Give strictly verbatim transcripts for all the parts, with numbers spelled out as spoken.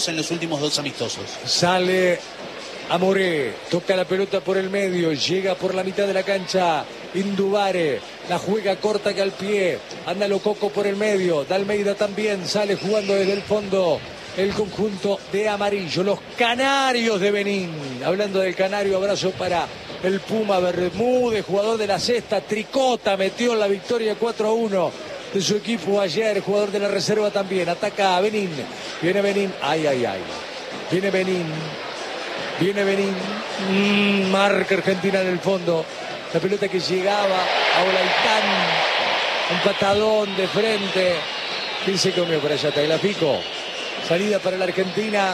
en los últimos dos amistosos. Sale Amoré, toca la pelota por el medio, llega por la mitad de la cancha Indubare, la juega corta que al pie, anda Lococo por el medio, Dalmeida también sale jugando desde el fondo el conjunto de amarillo, los canarios de Benín. Hablando del canario, abrazo para el Puma Bermúdez, jugador de la Sexta, Tricota, metió la victoria cuatro a uno de su equipo ayer, jugador de la reserva también. Ataca a Benín, viene Benín, ay, ay, ay, viene Benín. Viene Benín, mm, marca Argentina en el fondo. La pelota que llegaba a Olaitán, un patadón de frente. ¿Quién se comió por allá? Tagliafico. Salida para la Argentina.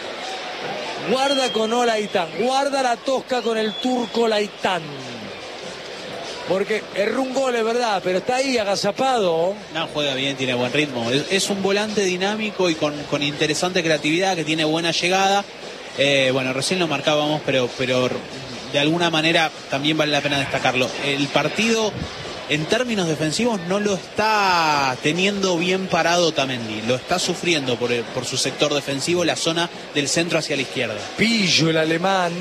Guarda con Olaitán, guarda la tosca con el turco Olaitán. Porque erró un gol, es verdad, pero está ahí agazapado. No, juega bien, tiene buen ritmo. Es, es un volante dinámico y con, con interesante creatividad, que tiene buena llegada. Eh, bueno, recién lo marcábamos, pero, pero de alguna manera también vale la pena destacarlo. El partido, en términos defensivos, no lo está teniendo bien parado Otamendi. Lo está sufriendo por, el, por su sector defensivo, la zona del centro hacia la izquierda. Pillo, el alemán,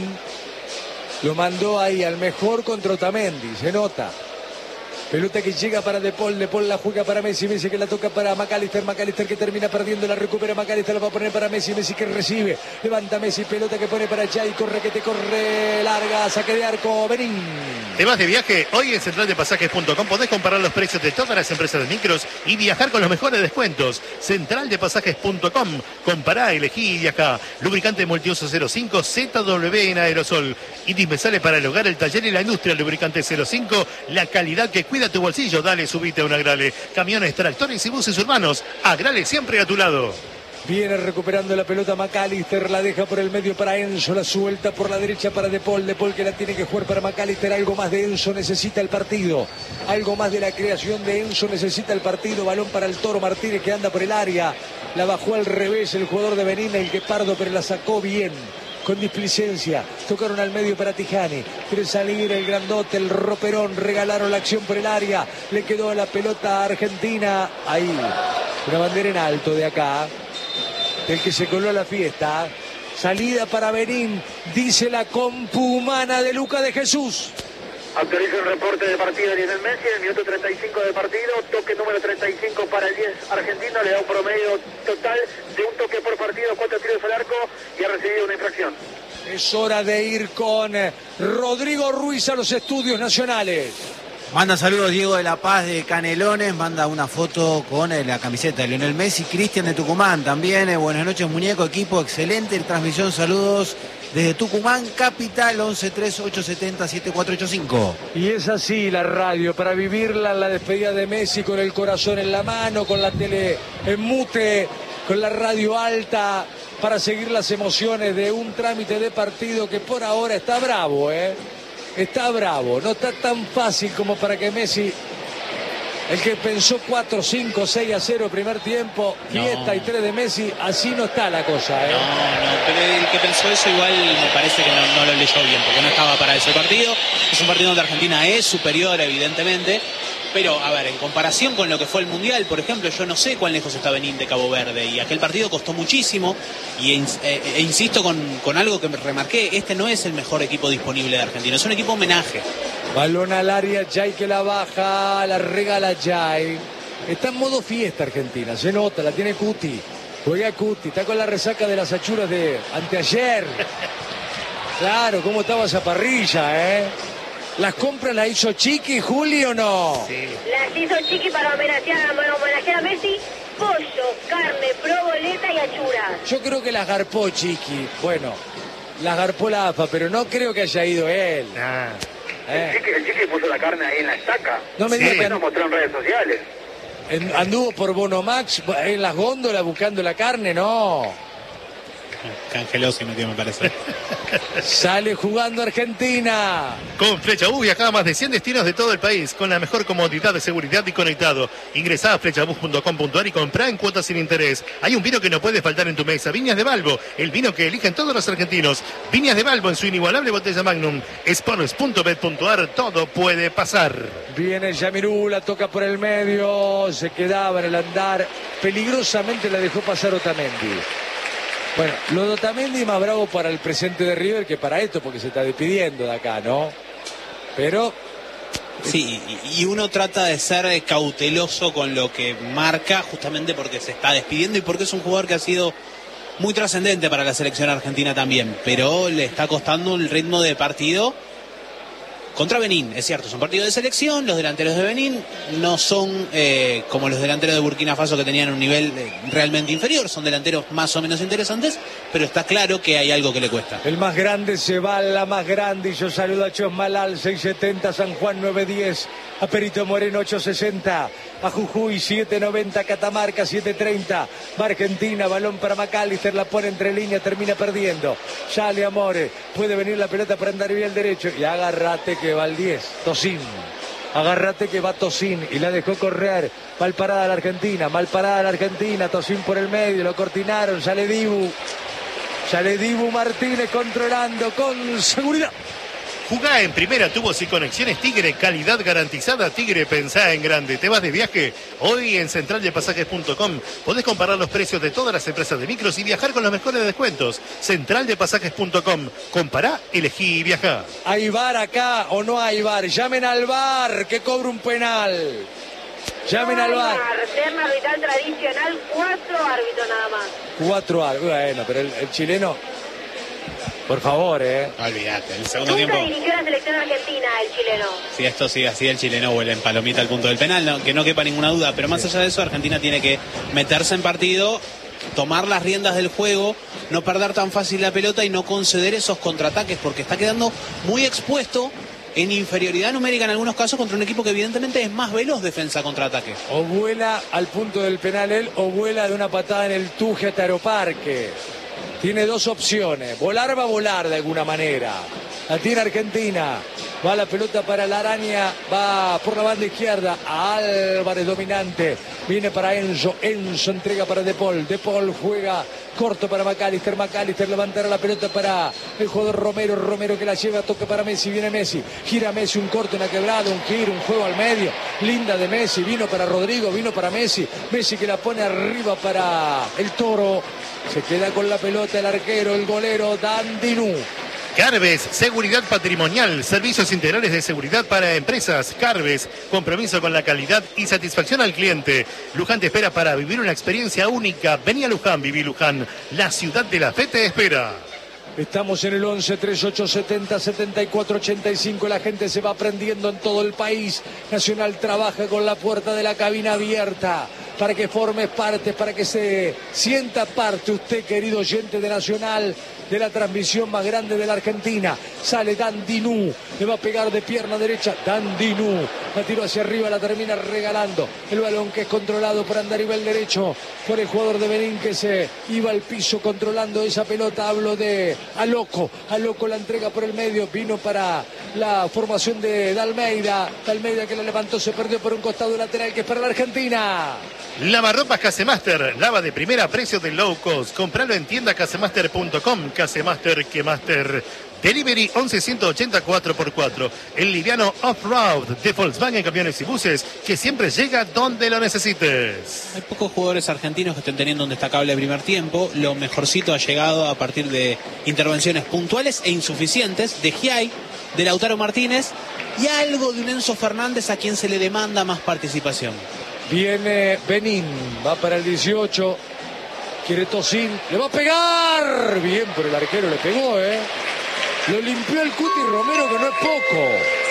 lo mandó ahí al mejor contra Otamendi, se nota. Pelota que llega para De Paul, De Paul la juega para Messi, Messi que la toca para McAllister, McAllister que termina perdiendo, la recupera McAllister, la va a poner para Messi, Messi que recibe, levanta Messi, pelota que pone para Jay, corre que te corre, larga, saque de arco, Benín. ¿Te vas de viaje? Hoy en central de pasajes punto com podés comparar los precios de todas las empresas de micros y viajar con los mejores descuentos. central de pasajes punto com, compará, elegí y viajá. Lubricante multiuso cero cinco, Z W en aerosol. Indispensable para el hogar, el taller y la industria. Lubricante cero cinco, la calidad que cuida tu bolsillo. Dale, subite a un Agrale. Camiones, tractores y buses urbanos. Agrale siempre a tu lado. Viene recuperando la pelota McAllister, la deja por el medio para Enzo, la suelta por la derecha para De Paul, De Paul que la tiene que jugar para McAllister. Algo más de Enzo necesita el partido, algo más de la creación de Enzo necesita el partido. Balón para el Toro Martínez que anda por el área, la bajó al revés el jugador de Benín, el Guepardo, pero la sacó bien, con displicencia. Tocaron al medio para Tijani, quiere salir el grandote, el roperón, regalaron la acción por el área, le quedó la pelota a Argentina, ahí, una bandera en alto de acá, el que se coló a la fiesta. Salida para Benín, dice la compu humana de Luca de Jesús. Autoriza el reporte de partido de Lionel Messi, el minuto treinta y cinco de partido, toque número treinta y cinco para el diez argentino, le da un promedio total de un toque por partido, cuatro tiros al arco y ha recibido una infracción. Es hora de ir con Rodrigo Ruiz a los estudios nacionales. Manda saludos Diego de La Paz de Canelones, manda una foto con eh, la camiseta de Lionel Messi. Cristian de Tucumán también, eh, buenas noches muñeco, equipo excelente transmisión, saludos desde Tucumán, capital, once tres ocho siete cero siete cuatro ocho cinco. Y es así la radio, para vivirla en la despedida de Messi, con el corazón en la mano, con la tele en mute, con la radio alta, para seguir las emociones de un trámite de partido que por ahora está bravo, ¿eh? Está bravo, no está tan fácil como para que Messi, el que pensó cuatro, cinco, seis a cero primer tiempo, fiesta no. Y tres de Messi, así no está la cosa, ¿eh? No, no, pero el que pensó eso igual me parece que no, no lo leyó bien, porque no estaba para ese partido. Es un partido donde Argentina es superior, evidentemente, pero, a ver, en comparación con lo que fue el Mundial, por ejemplo, yo no sé cuán lejos está Benín de Cabo Verde, y aquel partido costó muchísimo, y e, e, e insisto con, con algo que me remarqué, este no es el mejor equipo disponible de Argentina, es un equipo homenaje. Balón al área, Jay que la baja, la regala Jay. Está en modo fiesta Argentina, se nota, la tiene Cuti. Juega Cuti, está con la resaca de las achuras de anteayer. Claro, cómo estaba esa parrilla, ¿eh? ¿Las compras las hizo Chiqui, Juli, o no? Sí. Las hizo Chiqui para homenajear, para homenajear a Messi. Pollo, carne, proboleta y achura. Yo creo que las garpó Chiqui. Bueno, las garpó la A F A, pero no creo que haya ido él. Ah. Eh. El, chiqui, el Chiqui puso la carne ahí en la estaca. No me sí. digas que nos mostró en redes sociales. En, anduvo por Bonomax en las góndolas buscando la carne, no. Cangeloso metió, me parece. Sale jugando Argentina. Con Flecha Bus viaja a más de cien destinos de todo el país con la mejor comodidad de seguridad y conectado. Ingresá a flechabus punto com punto ar y comprá en cuotas sin interés. Hay un vino que no puede faltar en tu mesa, Viñas de Balbo, el vino que eligen todos los argentinos. Viñas de Balbo en su inigualable botella Magnum. Sports punto bet punto ar, todo puede pasar. Viene Yamirú, la toca por el medio, se quedaba en el andar, peligrosamente la dejó pasar Otamendi. Bueno, lo de Otamendi más bravo para el presente de River que para esto, porque se está despidiendo de acá, ¿no? Pero... Sí, y uno trata de ser cauteloso con lo que marca, justamente porque se está despidiendo y porque es un jugador que ha sido muy trascendente para la selección argentina también, pero le está costando el ritmo de partido contra Benín. Es cierto, es un partido de selección, los delanteros de Benín no son eh, como los delanteros de Burkina Faso, que tenían un nivel eh, realmente inferior, son delanteros más o menos interesantes, pero está claro que hay algo que le cuesta. El más grande se va, la más grande, y yo saludo a Chosmalal, seiscientos setenta, San Juan novecientos diez, a Perito Moreno ochocientos sesenta, a Jujuy setecientos noventa, Catamarca setecientos treinta, va Argentina, balón para McAllister, la pone entre líneas, termina perdiendo, sale Amore, puede venir la pelota para andar bien al derecho, y agárrate que va al diez, Tosín. Agárrate que va Tosín y la dejó correr. Mal parada la Argentina, mal parada la Argentina. Tosín por el medio, lo cortinaron. Sale Dibu. Sale Dibu Martínez controlando con seguridad. Jugá en primera, tubos y conexiones Tigre, calidad garantizada. Tigre, pensá en grande. ¿Te vas de viaje? Hoy en central de pasajes punto com podés comparar los precios de todas las empresas de micros y viajar con los mejores descuentos. central de pasajes punto com. Compará, elegí y viajá. ¿Hay VAR acá o no hay VAR? Llamen al VAR que cobra un penal. Llamen no al VAR. Terna arbitral tradicional, cuatro árbitros nada más. Cuatro árbitros. Bueno, pero el, el chileno... Por favor, eh. Olvídate, el segundo Nunca tiempo. dirigió la selección argentina, el chileno. Si esto sigue así, el chileno vuela en palomita al punto del penal, no, que no quepa ninguna duda. Pero más allá de eso, Argentina tiene que meterse en partido, tomar las riendas del juego, no perder tan fácil la pelota y no conceder esos contraataques, porque está quedando muy expuesto en inferioridad numérica en algunos casos contra un equipo que evidentemente es más veloz defensa-contraataque. O vuela al punto del penal él o vuela de una patada en el tuje a Taroparque. Tiene dos opciones. Volar va a volar de alguna manera. La tiene Argentina. Va la pelota para la araña. Va por la banda izquierda. A Álvarez dominante. Viene para Enzo. Enzo entrega para De Paul. De Paul juega corto para McAllister. McAllister levantará la pelota para el jugador Romero. Romero que la lleva. Toca para Messi. Viene Messi. Gira Messi. Un corto, una quebrada. Un giro. Un juego al medio. Linda de Messi. Vino para Rodrigo. Vino para Messi. Messi que la pone arriba para el Toro. Se queda con la pelota el arquero, el golero Dandinú. Carves, seguridad patrimonial, servicios integrales de seguridad para empresas. Carves, compromiso con la calidad y satisfacción al cliente. Luján te espera para vivir una experiencia única. Vení a Luján, viví Luján. La ciudad de la fe te espera. Estamos en el once, treinta y ocho, setenta, setenta y cuatro, ochenta y cinco. La gente se va aprendiendo en todo el país. Nacional trabaja con la puerta de la cabina abierta para que forme parte, para que se sienta parte usted, querido oyente de Nacional, de la transmisión más grande de la Argentina. Sale Dandinú, le va a pegar de pierna derecha. Dandinú, la tiró hacia arriba, la termina regalando. El balón que es controlado por Andarivel derecho, por el jugador de Benín que se iba al piso controlando esa pelota. Hablo de Aloco, Aloco la entrega por el medio, vino para la formación de Dalmeida. Dalmeida que la levantó, se perdió por un costado lateral que es para la Argentina. Lavarropas Casemaster, lava de primera, precio de low cost. Compralo en tienda casemaster punto com. Casemaster, que Master. Delivery once, ciento ochenta, cuatro por cuatro. El liviano off-road de Volkswagen Camiones y Buses, que siempre llega donde lo necesites. Hay pocos jugadores argentinos que estén teniendo un destacable primer tiempo. Lo mejorcito ha llegado a partir de intervenciones puntuales e insuficientes de Giai, de Lautaro Martínez y algo de un Enzo Fernández a quien se le demanda más participación. Viene Benín, va para el dieciocho, quiere Tosín, le va a pegar, bien, pero el arquero le pegó, ¿eh? Lo limpió el Cuti Romero, que no es poco.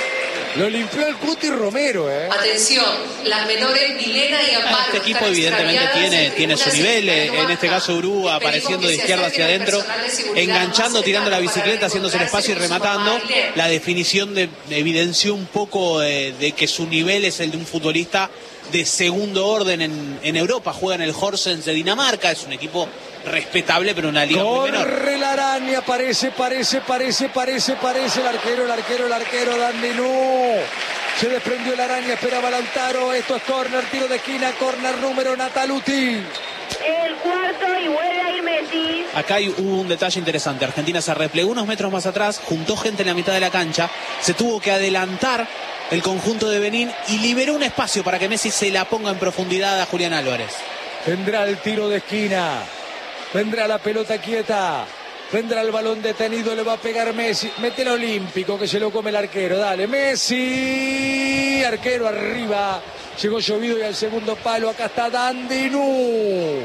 Lo limpió el Cuti Romero, ¿eh? Atención, las menores Milena y Amparo. Este equipo evidentemente tiene, tiene su nivel, en este caso Urú apareciendo de izquierda hacia adentro, enganchando, tirando la bicicleta, haciéndose el espacio y rematando. La definición de, evidenció un poco de, de que su nivel es el de un futbolista de segundo orden en, en Europa. Juega en el Horsens de Dinamarca, es un equipo respetable, pero una liga muy menor. Corre la araña, parece, parece, parece, parece, parece el arquero, el arquero, el arquero, Dandinú. Se desprendió la araña, esperaba Lautaro. Esto es córner, tiro de esquina, córner número Nataluti. El cuarto y vuelve a ir Messi. Acá hay, hubo un detalle interesante. Argentina se replegó unos metros más atrás, juntó gente en la mitad de la cancha, se tuvo que adelantar el conjunto de Benín y liberó un espacio para que Messi se la ponga en profundidad a Julián Álvarez. Tendrá el tiro de esquina. Vendrá la pelota quieta. Vendrá el balón detenido, le va a pegar Messi. Mete el olímpico que se lo come el arquero. Dale, Messi. Arquero arriba. Llegó llovido y al segundo palo. Acá está Dandinú.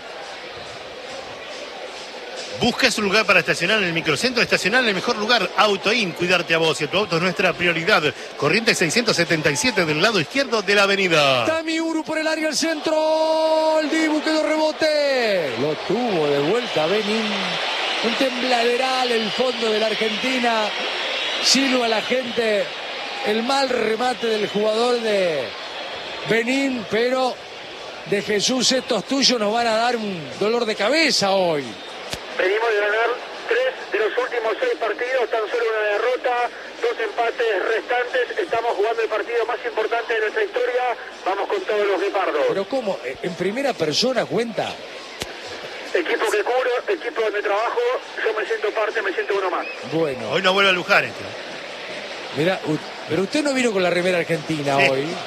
¿Buscas un lugar para estacionar en el microcentro? Estacionar en el mejor lugar. Autoin, cuidarte a vos y a tu auto es nuestra prioridad. Corrientes seiscientos setenta y siete del lado izquierdo de la avenida. Tami Uru por el área, el centro. El Dibu quedó rebote. Lo tuvo de vuelta Benín. Un tembladeral el fondo de la Argentina. Silba la gente. El mal remate del jugador de Benín, pero de Jesús, estos tuyos nos van a dar un dolor de cabeza hoy. Venimos de ganar tres de los últimos seis partidos, tan solo una derrota, dos empates restantes. Estamos jugando el partido más importante de nuestra historia. Vamos con todos los guepardos. Pero ¿cómo? ¿En primera persona cuenta? Equipo que cubro, equipo donde trabajo, yo me siento parte, me siento uno más. Bueno. Hoy no vuelve a lujar este. Mira, pero usted no vino con la remera argentina sí. hoy.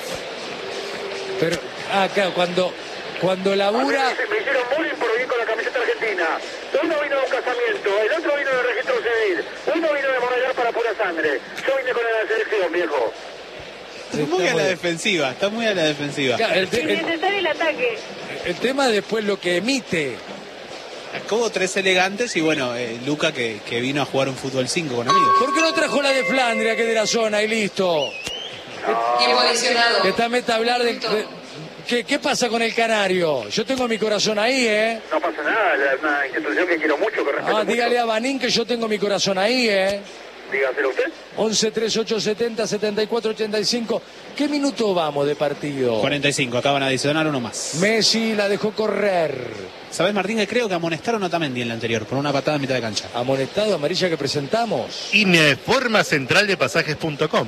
Pero, ah, claro, cuando, cuando labura... Me, me hicieron bullying por venir con la camiseta argentina. Uno vino de un casamiento, el otro vino de registro civil, uno vino de Monallar para pura sangre. Yo vine con la selección, viejo. Está muy a la defensiva, está muy a la defensiva. Claro, el, te, Innecesario el ataque. El tema es después lo que emite. Como tres elegantes y bueno, eh, Luca que, que vino a jugar un fútbol cinco con amigos. ¿Por qué no trajo la de Flandria, que de la zona y listo? Tiempo adicionado. Esta meta hablar de... de ¿qué, ¿Qué pasa con el Canario? Yo tengo mi corazón ahí, ¿eh? No pasa nada, es una institución que quiero mucho, que respeto Ah, dígale mucho. a Banín que yo tengo mi corazón ahí, ¿eh? Dígaselo usted. once, treinta y ocho, setenta, setenta y cuatro, ochenta y cinco. ¿Qué minuto vamos de partido? cuarenta y cinco, acaban de adicionar uno más. Messi la dejó correr. ¿Sabés, Martín, que creo que amonestaron a Otamendi en la anterior por una patada en mitad de cancha? Amonestado, amarilla que presentamos. Informa central de pasajes punto com.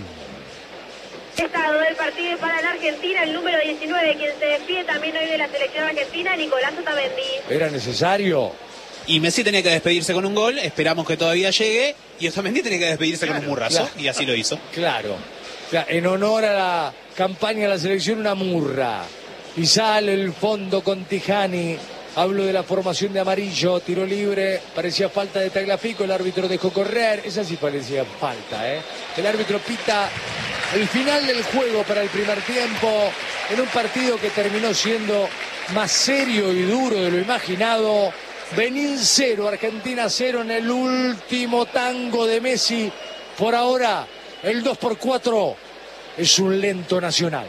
Estado del partido para la Argentina, el número diecinueve, quien se despide también hoy de la selección argentina, Nicolás Otamendi. ¿Era necesario? Y Messi tenía que despedirse con un gol, esperamos que todavía llegue, y Otamendi tenía que despedirse claro, con un murrazo, claro. Y así lo hizo. Claro. Claro, en honor a la campaña de la selección, una murra. Y sale el fondo con Tijani. Hablo de la formación de amarillo, tiro libre, parecía falta de Tagliafico, el árbitro dejó correr, esa sí parecía falta, ¿eh? El árbitro pita el final del juego para el primer tiempo, en un partido que terminó siendo más serio y duro de lo imaginado. Benín cero, Argentina cero en el último tango de Messi. Por ahora, el dos por cuatro es un lento Nacional.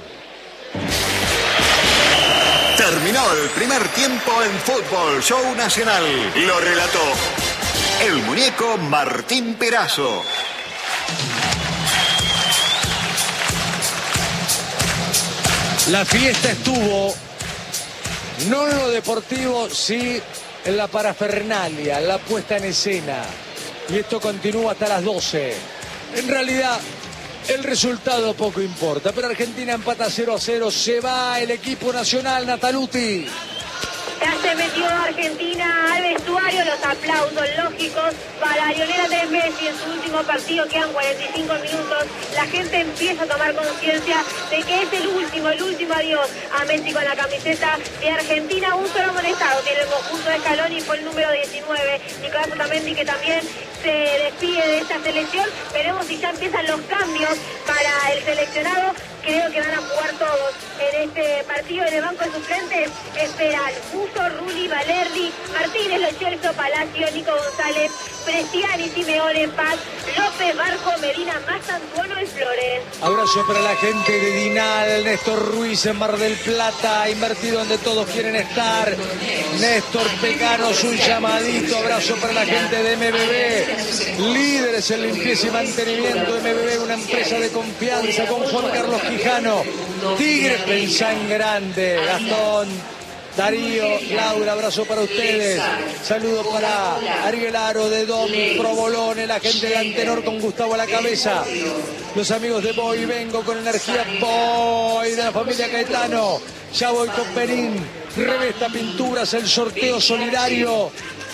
Terminó el primer tiempo en Fútbol Show Nacional. Lo relató el muñeco Martín Perazo. La fiesta estuvo, no en lo deportivo, sí en la parafernalia, la puesta en escena. Y esto continúa hasta las doce. En realidad, el resultado poco importa, pero Argentina empata cero a cero, se va el equipo nacional, Nataluti. Ya se metió Argentina al vestuario, los aplausos lógicos para Lionel Andrés Messi en su último partido, quedan cuarenta y cinco minutos, la gente empieza a tomar conciencia de que es el último, el último adiós a Messi con la camiseta de Argentina. Un solo amonestado tiene el conjunto de Scaloni, fue el número diecinueve, Nicolás Otamendi, que también se despide de esta selección. Veremos si ya empiezan los cambios para el seleccionado. Creo que van a jugar todos en este partido. En el banco de suplentes esperan Musso, Rulli, Valerdi, Martínez, Lo Celso, Palacio, Nico González, Prestiani, Simeone, Paz, López, Barjo, Medina, Mastantuono y Flores. Abrazo para la gente de Dinal, Néstor Ruiz en Mar del Plata, invertido donde todos quieren estar. Néstor Pecanos, un llamadito. Abrazo para la gente de M B B, líderes en limpieza y mantenimiento. M B B, una empresa de confianza con Juan Carlos Quijano. Tigre, pensá en grande. Gastón, Darío, Laura, abrazo para ustedes. Saludos para Ariel Aro de Dom, Provolone, la gente de Antenor con Gustavo a la cabeza. Los amigos de Voy Vengo con energía Voy de la familia Caetano. Ya voy con Perín. Revesta Pinturas, el sorteo solidario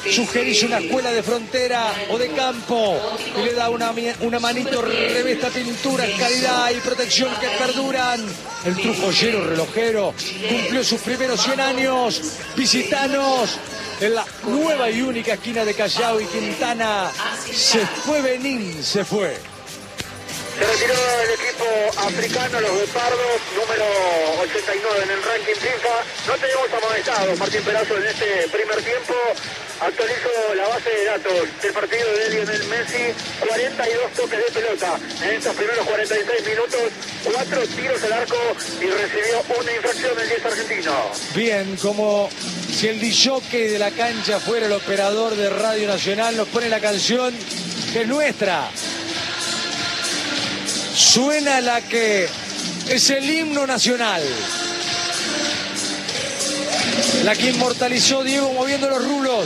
Sugerís una escuela de frontera o de campo y le da una, una manito, Revesta Pinturas, calidad y protección que perduran. El trujollero relojero cumplió sus primeros cien años. Visitanos en la nueva y única esquina de Callao y Quintana. Se fue Benín, se fue. Se retiró el equipo africano, los Guepardos, número ochenta y nueve en el ranking FIFA. No tenemos amonestados, Martín Perazo, en este primer tiempo. Actualizo la base de datos del partido de Lionel Messi. cuarenta y dos toques de pelota en estos primeros cuarenta y seis minutos. cuatro tiros al arco y recibió una infracción el diez argentino. Bien, como si el disjockey de la cancha fuera el operador de Radio Nacional, nos pone la canción que es nuestra. Suena la que es el himno nacional. La que inmortalizó Diego moviendo los rulos.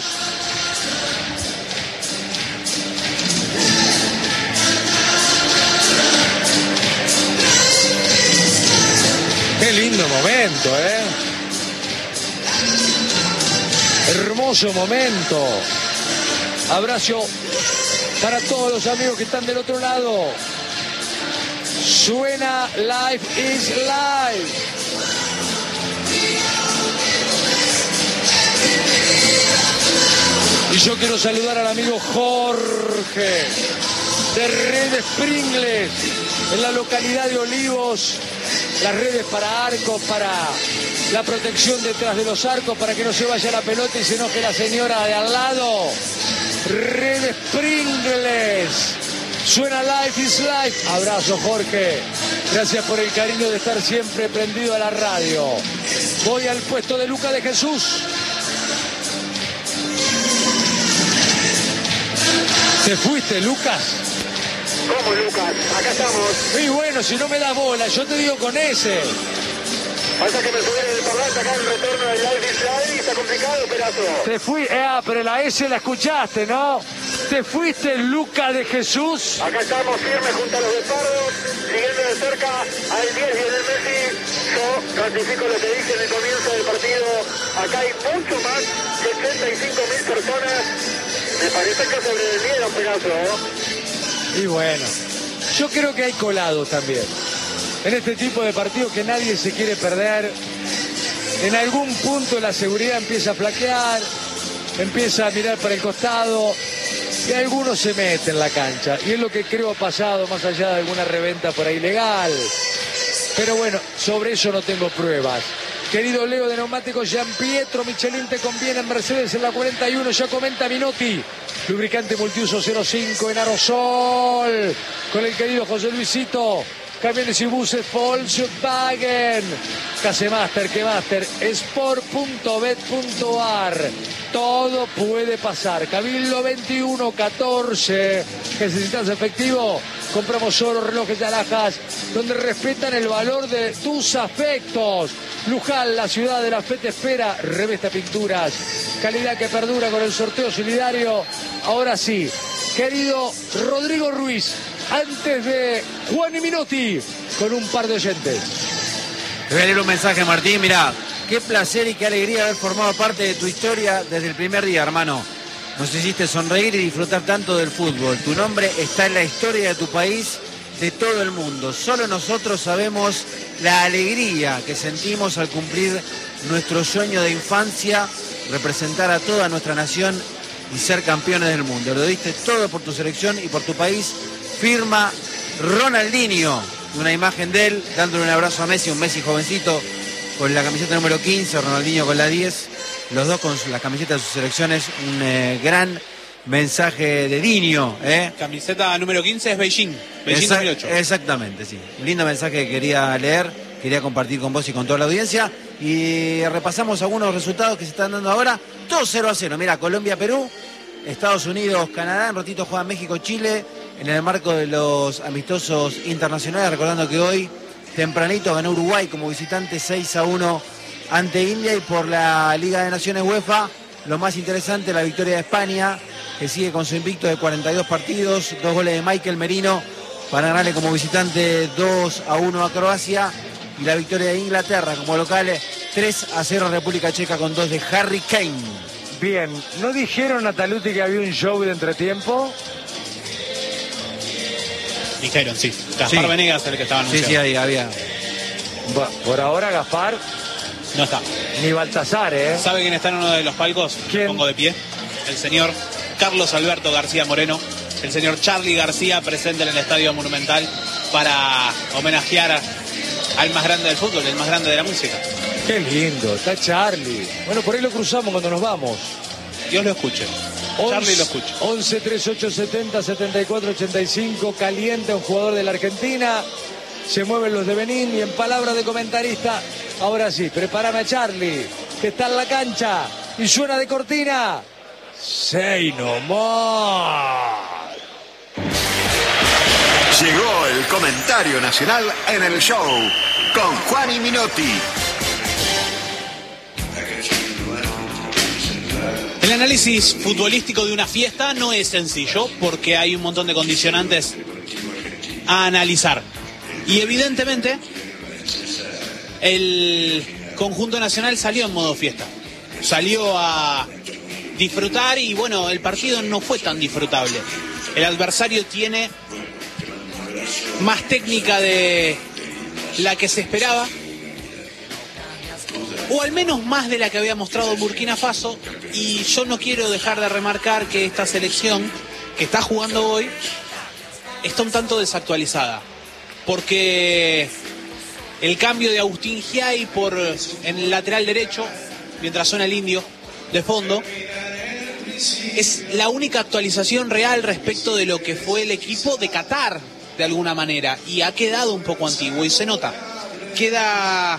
Qué lindo momento, ¿eh? Hermoso momento. Abrazo para todos los amigos que están del otro lado. Suena Life is Life. Y yo quiero saludar al amigo Jorge de Redes Pringles en la localidad de Olivos. Las redes para arcos, para la protección detrás de los arcos, para que no se vaya la pelota y se enoje la señora de al lado. Redes Pringles. Suena Life is Life. Abrazo, Jorge. Gracias por el cariño de estar siempre prendido a la radio. Voy al puesto de Luca de Jesús. ¿Te fuiste, Lucas? ¿Cómo, Lucas? Acá estamos. Y bueno, si no me das bola, yo te digo con ese. Falta que me subiera el parlante acá el retorno del Life is Life y está complicado, Perazo. Te fui, eh, pero la S la escuchaste, ¿no? Te fuiste, Luca de Jesús. Acá estamos firmes junto a los Guepardos, siguiendo de cerca al diez Lionel Messi. Yo ratifico lo que dije en el comienzo del partido. Acá hay mucho más de ochenta y cinco mil personas. Me parece que sobrevivieron, Perazo, ¿no? Y bueno, yo creo que hay colados también. En este tipo de partidos que nadie se quiere perder. En algún punto la seguridad empieza a flaquear, empieza a mirar para el costado y algunos se meten en la cancha. Y es lo que creo ha pasado, más allá de alguna reventa por ahí legal. Pero bueno, sobre eso no tengo pruebas. Querido Leo de Neumáticos Gian Pietro, Michelin te conviene en Mercedes en la cuarenta y uno, ya comenta Minotti. Lubricante multiuso cero cinco en aerosol. Con el querido José Luisito. Camiones y buses Volkswagen. Casemaster, Quemaster, Sport punto bet punto ar. Todo puede pasar. Cabildo veintiuno catorce. ¿Necesitas efectivo? Compramos oro, relojes de alhajas, donde respetan el valor de tus afectos. Luján, la ciudad de la fe te espera. Revesta Pinturas. Calidad que perdura con el sorteo solidario. Ahora sí, querido Rodrigo Ruiz, antes de Juan y Minotti, con un par de oyentes. Te voy a leer un mensaje, Martín. Mirá, qué placer y qué alegría haber formado parte de tu historia desde el primer día, hermano. Nos hiciste sonreír y disfrutar tanto del fútbol. Tu nombre está en la historia de tu país, de todo el mundo. Solo nosotros sabemos la alegría que sentimos al cumplir nuestro sueño de infancia, representar a toda nuestra nación y ser campeones del mundo. Lo diste todo por tu selección y por tu país. Firma Ronaldinho. Una imagen de él dándole un abrazo a Messi, un Messi jovencito con la camiseta número quince, Ronaldinho con la diez, los dos con las camisetas de sus selecciones. Un eh, gran mensaje de Dinho, ¿eh? Camiseta número quince es Beijing, Beijing Exact- dos mil ocho. Exactamente, sí. Un lindo mensaje que quería leer, quería compartir con vos y con toda la audiencia. Y repasamos algunos resultados que se están dando ahora. Todo cero a cero. Mira, Colombia-Perú, Estados Unidos-Canadá, en ratito juega México-Chile en el marco de los amistosos internacionales. Recordando que hoy, tempranito, ganó Uruguay como visitante seis a uno ante India. Y por la Liga de Naciones UEFA, lo más interesante, la victoria de España, que sigue con su invicto de cuarenta y dos partidos, dos goles de Michael Merino para ganarle como visitante dos a uno a Croacia, y la victoria de Inglaterra como local tres a cero a República Checa con dos de Harry Kane. Bien, ¿no dijeron, Nataluti, que había un show de entretiempo? Dijeron, sí. Gaspar Sí. Venegas es el que estaba Sí, anunciado. sí, ahí había. Bueno, por ahora Gaspar No está. ni Baltasar, ¿eh? ¿Sabe quién está en uno de los palcos? ¿Quién? Pongo de pie. El señor Carlos Alberto García Moreno. El señor Charly García presente en el Estadio Monumental para homenajear a- al más grande del fútbol, el más grande de la música. Qué lindo, está Charly. Bueno, por ahí lo cruzamos cuando nos vamos. Dios lo escuche. Charly lo escucha. once treinta y ocho setenta setenta y cuatro ochenta y cinco. Calienta un jugador de la Argentina. Se mueven los de Benín y en palabras de comentarista, ahora sí, prepárame a Charly, que está en la cancha y suena de cortina. Say no more. Llegó el comentario nacional en el show con Juan y Minotti. El análisis futbolístico de una fiesta no es sencillo porque hay un montón de condicionantes a analizar. Y evidentemente el conjunto nacional salió en modo fiesta. Salió a disfrutar y bueno, el partido no fue tan disfrutable. El adversario tiene más técnica de la que se esperaba, o al menos más de la que había mostrado Burkina Faso, y yo no quiero dejar de remarcar que esta selección que está jugando hoy está un tanto desactualizada, porque el cambio de Agustín Giai por en el lateral derecho, mientras suena el indio de fondo, es la única actualización real respecto de lo que fue el equipo de Qatar, de alguna manera, y ha quedado un poco antiguo, y se nota. Queda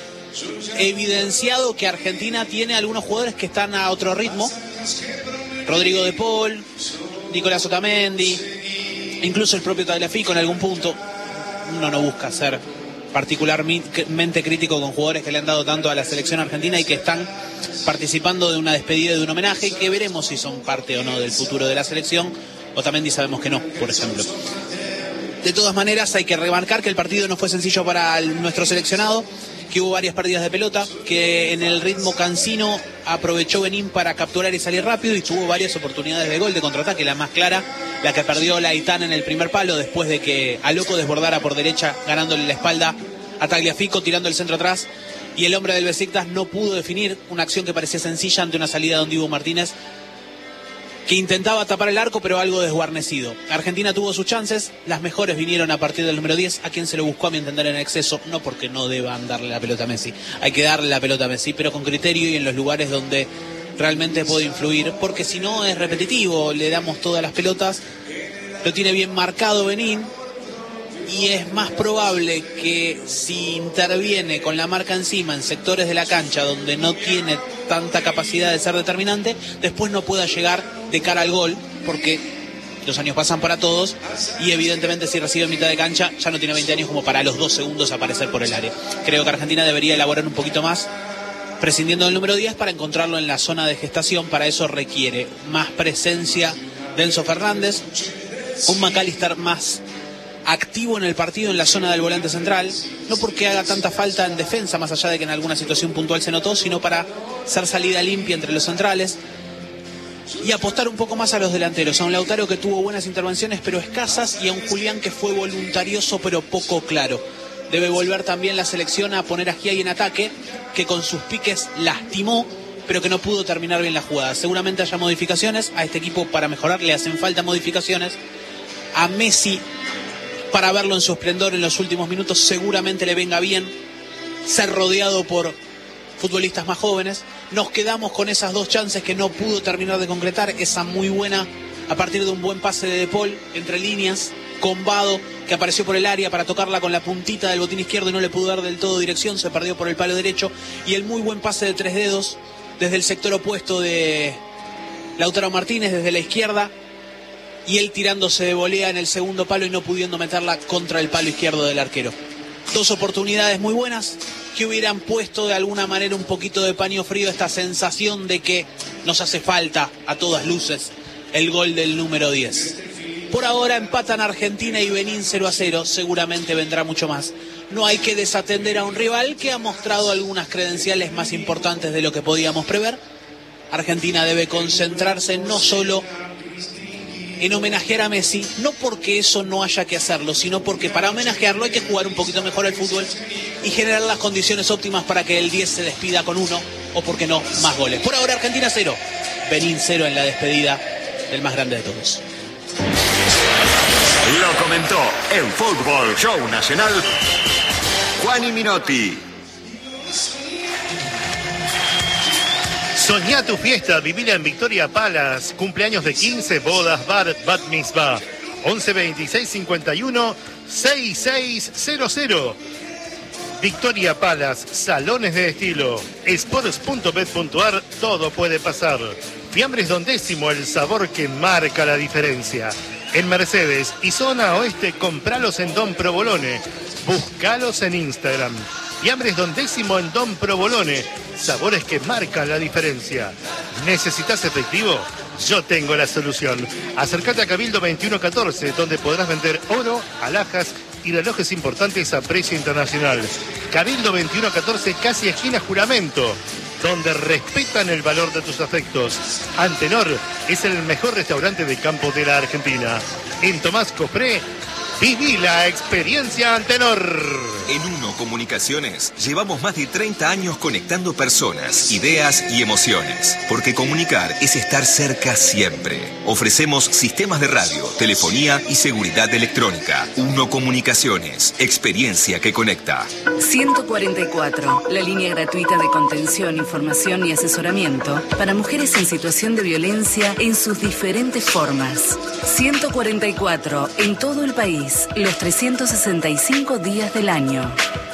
evidenciado que Argentina tiene algunos jugadores que están a otro ritmo. Rodrigo de Paul, Nicolás Otamendi, incluso el propio Tagliafico en algún punto. Uno no busca ser particularmente crítico con jugadores que le han dado tanto a la selección argentina y que están participando de una despedida, de un homenaje, y que veremos si son parte o no del futuro de la selección. Otamendi sabemos que no, por ejemplo. De todas maneras, hay que remarcar que el partido no fue sencillo para el, nuestro seleccionado, que hubo varias pérdidas de pelota, que en el ritmo cansino aprovechó Benín para capturar y salir rápido, y tuvo varias oportunidades de gol de contraataque. La más clara, la que perdió Laitán en el primer palo, después de que Aloco desbordara por derecha, ganándole la espalda a Tagliafico, tirando el centro atrás, y el hombre del Besiktas no pudo definir una acción que parecía sencilla ante una salida de Don Diego Martínez, que intentaba tapar el arco, pero algo desguarnecido. Argentina tuvo sus chances, las mejores vinieron a partir del número diez, a quien se lo buscó, a mi entender, en exceso, no porque no deban darle la pelota a Messi, hay que darle la pelota a Messi, pero con criterio y en los lugares donde realmente puede influir, porque si no es repetitivo, le damos todas las pelotas, lo tiene bien marcado Benín, y es más probable que si interviene con la marca encima en sectores de la cancha donde no tiene tanta capacidad de ser determinante, después no pueda llegar de cara al gol, porque los años pasan para todos, y evidentemente si recibe en mitad de cancha ya no tiene veinte años como para a los dos segundos aparecer por el área. Creo que Argentina debería elaborar un poquito más, prescindiendo del número diez para encontrarlo en la zona de gestación. Para eso requiere más presencia de Enzo Fernández, un McAllister más activo en el partido en la zona del volante central, no porque haga tanta falta en defensa, más allá de que en alguna situación puntual se notó, sino para ser salida limpia entre los centrales y apostar un poco más a los delanteros, a un Lautaro que tuvo buenas intervenciones pero escasas, y a un Julián que fue voluntarioso pero poco claro. Debe volver también la selección a poner a Giai en ataque, que con sus piques lastimó, pero que no pudo terminar bien la jugada. Seguramente haya modificaciones, a este equipo para mejorar le hacen falta modificaciones. A Messi, para verlo en su esplendor en los últimos minutos, seguramente le venga bien ser rodeado por futbolistas más jóvenes. Nos quedamos con esas dos chances que no pudo terminar de concretar, esa muy buena a partir de un buen pase de De Paul entre líneas, con Vado, que apareció por el área para tocarla con la puntita del botín izquierdo y no le pudo dar del todo dirección, se perdió por el palo derecho, y el muy buen pase de Tres Dedos desde el sector opuesto de Lautaro Martínez, desde la izquierda, y él tirándose de volea en el segundo palo y no pudiendo meterla contra el palo izquierdo del arquero. Dos oportunidades muy buenas que hubieran puesto de alguna manera un poquito de paño frío a esta sensación de que nos hace falta a todas luces el gol del número diez. Por ahora empatan Argentina y Benín cero a cero, seguramente vendrá mucho más. No hay que desatender a un rival que ha mostrado algunas credenciales más importantes de lo que podíamos prever, Argentina debe concentrarse no solo en homenajear a Messi, no porque eso no haya que hacerlo, sino porque para homenajearlo hay que jugar un poquito mejor al fútbol y generar las condiciones óptimas para que el diez se despida con uno, o por qué no, más goles. Por ahora Argentina cero, Benín cero en la despedida del más grande de todos. Lo comentó en Fútbol Show Nacional Juani Minotti. Soñá tu fiesta, vivila en Victoria Palace. Cumpleaños de quince, bodas, bar, bat mitzvah. once veintiséis cincuenta y uno sesenta y seis cero cero. Victoria Palace, salones de estilo. Sports punto bet punto ar, todo puede pasar. Fiambres Don Décimo, el sabor que marca la diferencia. En Mercedes y zona oeste, compralos en Don Provolone. Búscalos en Instagram. Fiambres Don Décimo en Don Provolone. Sabores que marcan la diferencia. ¿Necesitas efectivo? Yo tengo la solución. Acércate a Cabildo veintiuno catorce, donde podrás vender oro, alhajas y relojes importantes a precio internacional. Cabildo veintiuno catorce, casi esquina Juramento, donde respetan el valor de tus afectos. Antenor es el mejor restaurante de campo de la Argentina. En Tomás Copré, viví la experiencia Antenor. En Uno Comunicaciones llevamos más de treinta años conectando personas, ideas y emociones. Porque comunicar es estar cerca siempre. Ofrecemos sistemas de radio, telefonía y seguridad electrónica. Uno Comunicaciones, experiencia que conecta. ciento cuarenta y cuatro, la línea gratuita de contención, información y asesoramiento para mujeres en situación de violencia en sus diferentes formas. ciento cuarenta y cuatro, en todo el país, los trescientos sesenta y cinco días del año.